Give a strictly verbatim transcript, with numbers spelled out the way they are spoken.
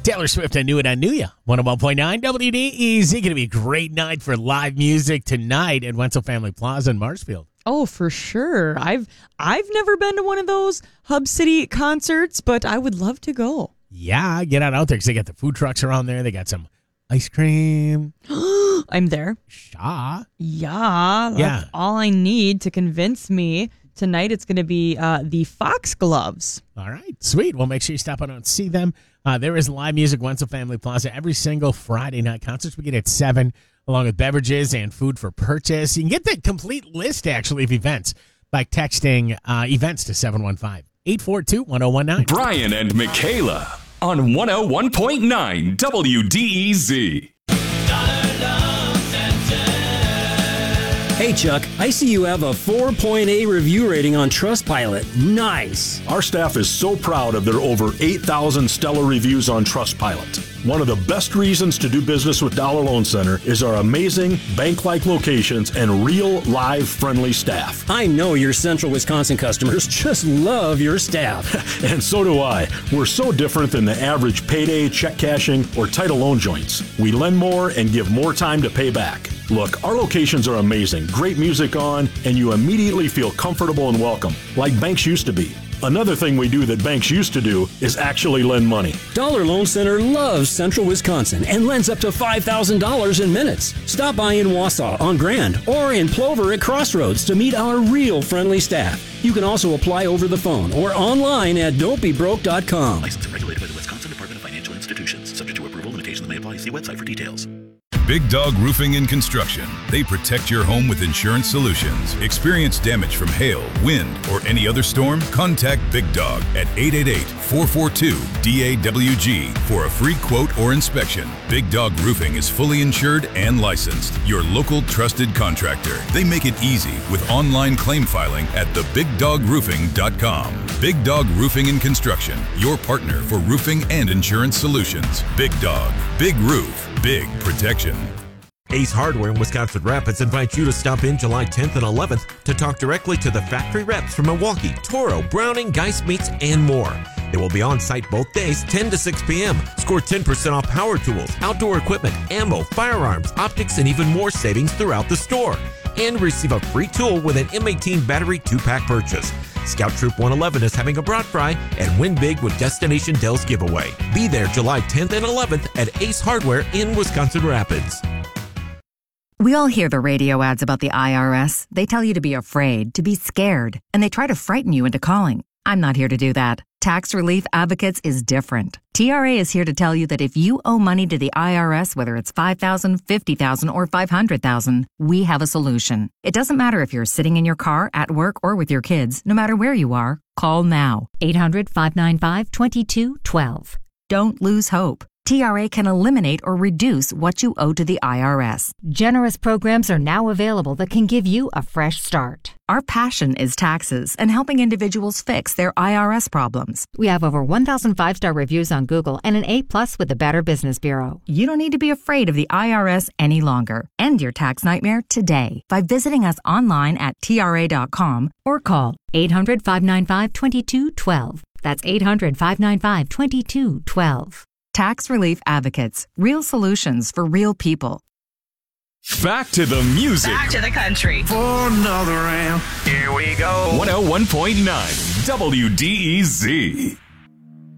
Taylor Swift, I Knew It, I Knew Ya. one oh one point nine W D E Z. Going to be a great night for live music tonight at Wenzel Family Plaza in Marshfield. Oh, for sure. I've I've never been to one of those Hub City concerts, but I would love to go. Yeah, get out out there because they got the food trucks around there. They got some ice cream. I'm there. Shaw. Yeah, that's Yeah. all I need to convince me. Tonight it's going to be uh, the Foxgloves. All right, sweet. Well, make sure you stop out and see them. Uh, there is live music, Wenzel Family Plaza, every single Friday night. Concerts begin at seven, along with beverages and food for purchase. You can get the complete list, actually, of events by texting uh, events to seven one five, eight four two, one oh one nine. Brian and Michaela on one oh one point nine W D E Z. Hey, Chuck, I see you have a four point eight review rating on Trustpilot. Nice. Our staff is so proud of their over eight thousand stellar reviews on Trustpilot. One of the best reasons to do business with Dollar Loan Center is our amazing bank-like locations and real, live, friendly staff. I know your Central Wisconsin customers just love your staff. And so do I. We're so different than the average payday, check cashing, or title loan joints. We lend more and give more time to pay back. Look, our locations are amazing, great music on, and you immediately feel comfortable and welcome, like banks used to be. Another thing we do that banks used to do is actually lend money. Dollar Loan Center loves Central Wisconsin and lends up to five thousand dollars in minutes. Stop by in Wausau on Grand or in Plover at Crossroads to meet our real friendly staff. You can also apply over the phone or online at don't be broke dot com. Licensed and regulated by the Wisconsin Department of Financial Institutions. Subject to approval, limitations may apply. See website for details. Big Dog Roofing and Construction. They protect your home with insurance solutions. Experience damage from hail, wind, or any other storm? Contact Big Dog at eight eight eight, four four two, D A W G for a free quote or inspection. Big Dog Roofing is fully insured and licensed. Your local trusted contractor. They make it easy with online claim filing at the big dog roofing dot com. Big Dog Roofing and Construction. Your partner for roofing and insurance solutions. Big Dog. Big roof. Big protection. Ace Hardware in Wisconsin Rapids invites you to stop in July tenth and eleventh to talk directly to the factory reps from Milwaukee, Toro, Browning, Geist Meats, and more. They will be on site both days, ten to six p.m. Score ten percent off power tools, outdoor equipment, ammo, firearms, optics, and even more savings throughout the store. And receive a free tool with an M eighteen battery two-pack purchase. Scout Troop one eleven is having a broad fry and win big with Destination Dell's giveaway. Be there July tenth and eleventh at Ace Hardware in Wisconsin Rapids. We all hear the radio ads about the I R S. They tell you to be afraid, to be scared, and they try to frighten you into calling. I'm not here to do that. Tax Relief Advocates is different. T R A is here to tell you that if you owe money to the I R S, whether it's five thousand dollars, fifty thousand dollars, or five hundred thousand dollars, we have a solution. It doesn't matter if you're sitting in your car, at work, or with your kids. No matter where you are, call now. eight hundred, five nine five, two two one two. Don't lose hope. T R A can eliminate or reduce what you owe to the I R S. Generous programs are now available that can give you a fresh start. Our passion is taxes and helping individuals fix their I R S problems. We have over one thousand five-star reviews on Google and an A plus with the Better Business Bureau. You don't need to be afraid of the I R S any longer. End your tax nightmare today by visiting us online at T R A dot com or call eight hundred, five nine five, two two one two. That's eight hundred, five nine five, two two one two. Tax Relief Advocates. Real solutions for real people. Back to the music. Back to the country. For another round. Here we go. one oh one point nine W D E Z.